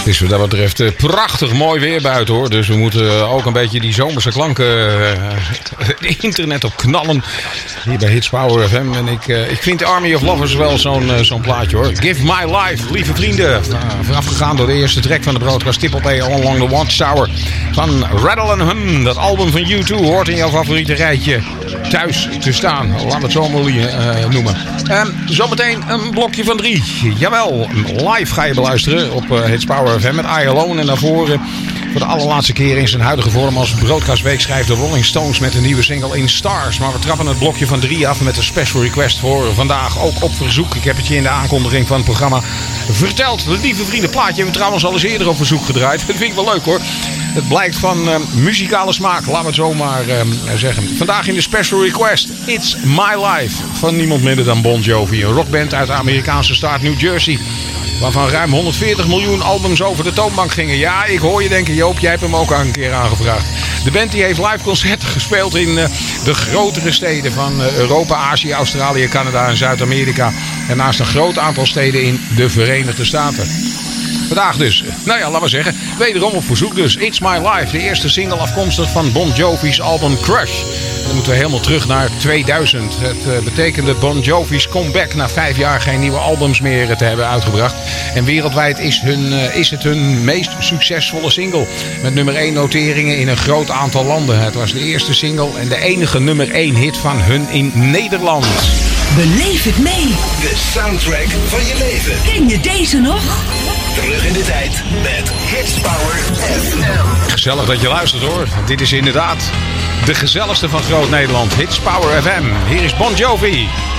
Het is wat dat betreft prachtig mooi weer buiten hoor. Dus we moeten ook een beetje die zomerse klanken internet op knallen. Hier bij Hits Power FM. En ik vind Army of Lovers wel zo'n plaatje hoor. Give My Life, lieve vrienden. Voorafgegaan door de eerste track van de broadcast Triple Play All Along the Watchtower. Van Rattle & Hum. Dat album van U2 hoort in jouw favoriete rijtje thuis te staan. Laten we het zo maar noemen. Zometeen een blokje van 3. Jawel, live ga je beluisteren op Hits Power FM met I Alone. En daarvoor voor de allerlaatste keer in zijn huidige vorm als broadcastweek schrijft de Rolling Stones met een nieuwe single In Stars. Maar we trappen het blokje van 3 af met een special request voor vandaag. Ook op verzoek. Ik heb het je in de aankondiging van het programma verteld. Lieve vrienden, plaatje hebben we trouwens al eens eerder op verzoek gedraaid. Dat vind ik wel leuk hoor. Het blijkt van muzikale smaak, laten we het zo maar zeggen. Vandaag in de special request It's My Life van niemand minder dan Bon Jovi. Een rockband uit de Amerikaanse staat New Jersey. Waarvan ruim 140 miljoen albums over de toonbank gingen. Ja, ik hoor je denken, Joop, jij hebt hem ook al een keer aangevraagd. De band die heeft live concerten gespeeld in de grotere steden van Europa, Azië, Australië, Canada en Zuid-Amerika. En naast een groot aantal steden in de Verenigde Staten. Vandaag dus, nou ja, laten we zeggen, wederom op verzoek dus. It's My Life, de eerste single afkomstig van Bon Jovi's album Crush. Dan moeten we helemaal terug naar 2000. Het betekende Bon Jovi's comeback na 5 jaar geen nieuwe albums meer te hebben uitgebracht. En wereldwijd is het hun meest succesvolle single. Met nummer 1 noteringen in een groot aantal landen. Het was de eerste single en de enige nummer 1 hit van hun in Nederland. Beleef het mee. De soundtrack van je leven. Ken je deze nog? Terug in de tijd met Hits Power FM. Gezellig dat je luistert hoor. Dit is inderdaad de gezelligste van Groot Nederland. Hits Power FM. Hier is Bon Jovi.